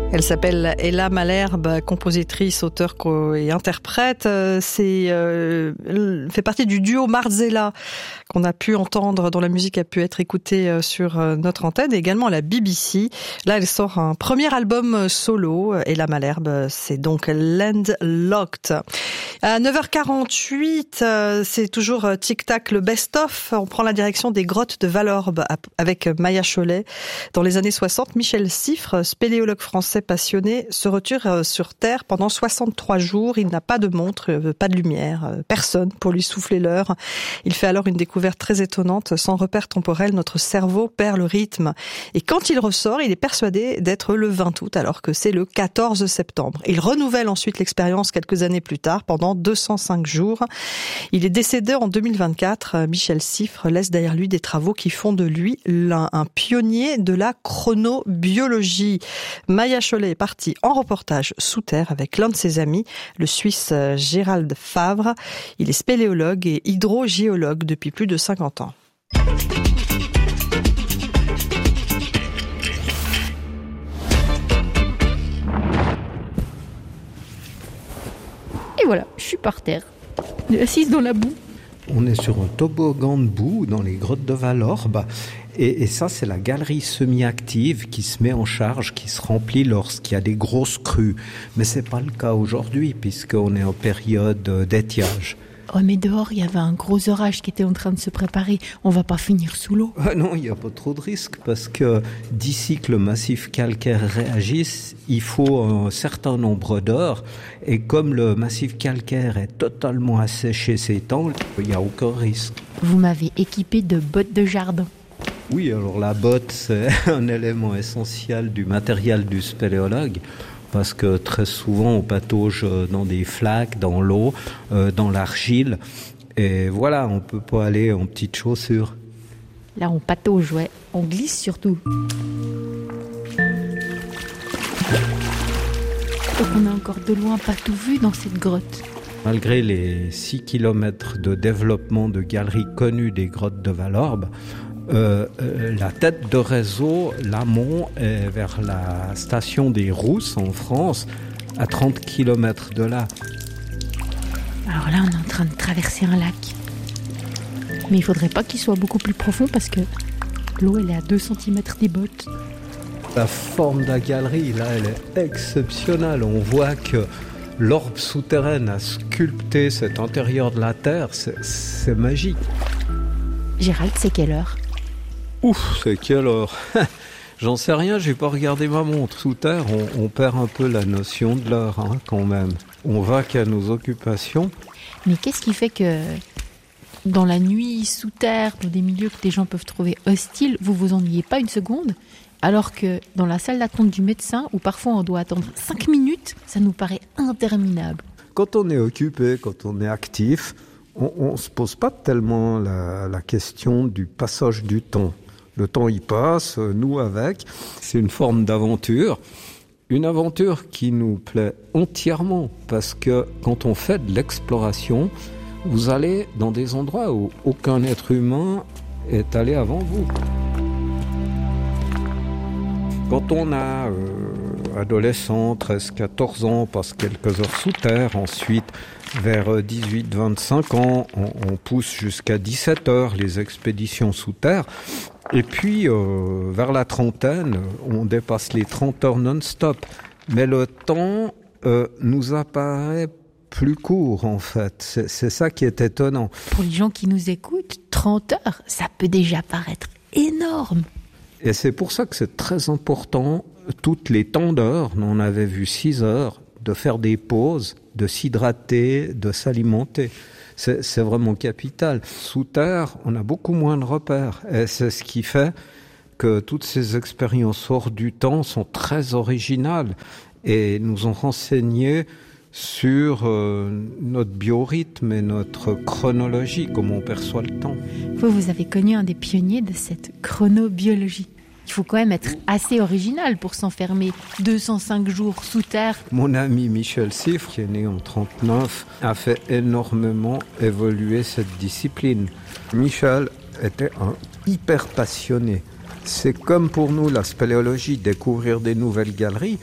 Elle s'appelle Ella Malherbe, compositrice, auteure et interprète. Fait partie du duo Marzella qu'on a pu entendre, dont la musique a pu être écoutée sur notre antenne, et également à la BBC. Là, elle sort un premier album solo. Ella Malherbe, c'est donc Landlocked. À 9h48, c'est toujours Tic Tac, le best-of. On prend la direction des grottes de Valorbe avec Maya Cholet. Dans les années 60, Michel Siffre, spéléologue français passionné, se retire sur Terre pendant 63 jours. Il n'a pas de montre, pas de lumière, personne pour lui souffler l'heure. Il fait alors une découverte très étonnante. Sans repère temporel, notre cerveau perd le rythme. Et quand il ressort, il est persuadé d'être le 20 août, alors que c'est le 14 septembre. Il renouvelle ensuite l'expérience quelques années plus tard, pendant 205 jours. Il est décédé en 2024. Michel Siffre laisse derrière lui des travaux qui font de lui un pionnier de la chronobiologie. Maya Cholet est partie en reportage sous terre avec l'un de ses amis, le Suisse Gérald Favre. Il est spéléologue et hydrogéologue depuis plus de 50 ans. Et voilà, je suis par terre, assise dans la boue. On est sur un toboggan de boue dans les grottes de Valorbe. Et ça, c'est la galerie semi-active qui se met en charge, qui se remplit lorsqu'il y a des grosses crues. Mais c'est pas le cas aujourd'hui, puisqu'on est en période d'étiage. Oh, mais dehors, il y avait un gros orage qui était en train de se préparer. On va pas finir sous l'eau. Non, il n'y a pas trop de risque, parce que d'ici que le massif calcaire réagisse, il faut un certain nombre d'heures. Et comme le massif calcaire est totalement asséché ces temps, il n'y a aucun risque. Vous m'avez équipé de bottes de jardin. Oui, alors la botte, c'est un élément essentiel du matériel du spéléologue. Parce que très souvent, on patauge dans des flaques, dans l'eau, dans l'argile. Et voilà, on peut pas aller en petites chaussures. Là, on patauge, ouais. On glisse surtout. Donc on a encore de loin pas tout vu dans cette grotte. Malgré les 6 km de développement de galeries connues des grottes de Valorbe, la tête de réseau, l'amont, est vers la station des Rousses en France, à 30 km de là. Alors là, on est en train de traverser un lac. Mais il faudrait pas qu'il soit beaucoup plus profond parce que l'eau, elle est à 2 cm des bottes. La forme de la galerie, là, elle est exceptionnelle. On voit que l'orbe souterraine a sculpté cet intérieur de la Terre. C'est magique. Gérald, c'est quelle heure ? Ouf, c'est quelle heure ? J'en sais rien, j'ai pas regardé ma montre. Sous terre, on perd un peu la notion de l'heure, quand même. On va qu'à nos occupations. Mais qu'est-ce qui fait que dans la nuit, sous terre, dans des milieux que des gens peuvent trouver hostiles, vous vous ennuyez pas une seconde ? Alors que dans la salle d'attente du médecin, où parfois on doit attendre 5 minutes, ça nous paraît interminable. Quand on est occupé, quand on est actif, on ne se pose pas tellement la question du passage du temps. Le temps y passe, nous avec. C'est une forme d'aventure. Une aventure qui nous plaît entièrement parce que quand on fait de l'exploration, vous allez dans des endroits où aucun être humain est allé avant vous. Quand on a adolescent, 13-14 ans, on passe quelques heures sous terre. Ensuite, vers 18-25 ans, on pousse jusqu'à 17 heures les expéditions sous terre. Et puis, vers la trentaine, on dépasse les 30 heures non-stop. Mais le temps nous apparaît plus court, en fait. C'est ça qui est étonnant. Pour les gens qui nous écoutent, 30 heures, ça peut déjà paraître énorme. Et c'est pour ça que c'est très important, toutes les temps d'heures, on avait vu 6 heures, de faire des pauses, de s'hydrater, de s'alimenter. C'est vraiment capital. Sous terre, on a beaucoup moins de repères. Et c'est ce qui fait que toutes ces expériences hors du temps sont très originales et nous ont renseigné sur notre biorhythme et notre chronologie, comment on perçoit le temps. Vous avez connu un des pionniers de cette chronobiologie. Il faut quand même être assez original pour s'enfermer 205 jours sous terre. Mon ami Michel Siffre, qui est né en 1939, a fait énormément évoluer cette discipline. Michel était un hyper passionné. C'est comme pour nous la spéléologie, découvrir des nouvelles galeries.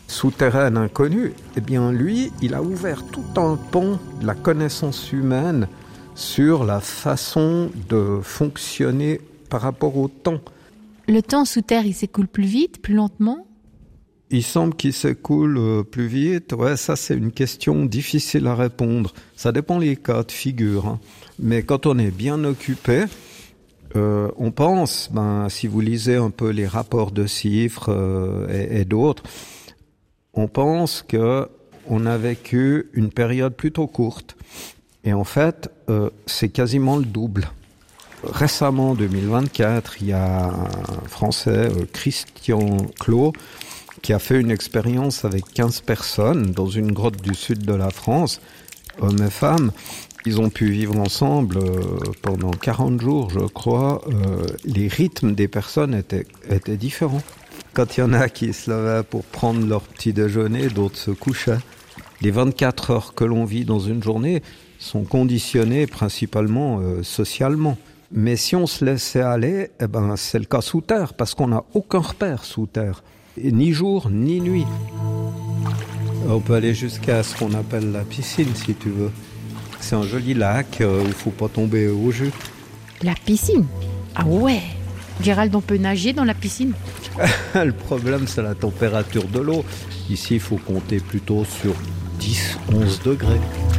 souterraine inconnue, eh bien lui, il a ouvert tout un pan de la connaissance humaine sur la façon de fonctionner par rapport au temps. Le temps sous terre, il s'écoule plus vite, plus lentement? Il semble qu'il s'écoule plus vite. Ouais, ça c'est une question difficile à répondre. Ça dépend des cas de figure, hein. Mais quand on est bien occupé, on pense, si vous lisez un peu les rapports de Siffre et d'autres, on pense que on a vécu une période plutôt courte. Et en fait, c'est quasiment le double. Récemment, en 2024, il y a un Français, Christian Clot, qui a fait une expérience avec 15 personnes dans une grotte du sud de la France, hommes et femmes. Ils ont pu vivre ensemble pendant 40 jours, je crois. Les rythmes des personnes étaient différents. Quand il y en a qui se levaient pour prendre leur petit déjeuner, d'autres se couchaient. Les 24 heures que l'on vit dans une journée sont conditionnées principalement socialement. Mais si on se laissait aller, c'est le cas sous terre, parce qu'on n'a aucun repère sous terre. Et ni jour, ni nuit. On peut aller jusqu'à ce qu'on appelle la piscine, si tu veux. C'est un joli lac où il ne faut pas tomber au jus. La piscine? Ah ouais! Gérald, on peut nager dans la piscine? Le problème, c'est la température de l'eau. Ici, il faut compter plutôt sur 10-11 degrés.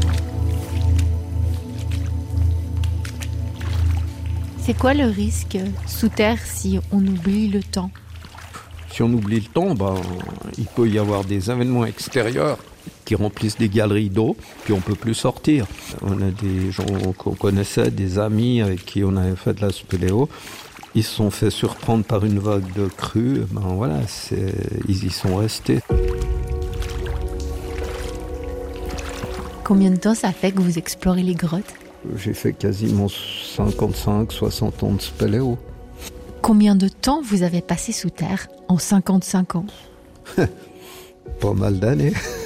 C'est quoi le risque sous terre si on oublie le temps? Si on oublie le temps, il peut y avoir des événements extérieurs qui remplissent des galeries d'eau, puis on ne peut plus sortir. On a des gens qu'on connaissait, des amis avec qui on avait fait de la spéléo. Ils se sont fait surprendre par une vague de crue. Ils y sont restés. Combien de temps ça fait que vous explorez les grottes? J'ai fait quasiment 55-60 ans de spéléo. Combien de temps vous avez passé sous terre en 55 ans? Pas mal d'années.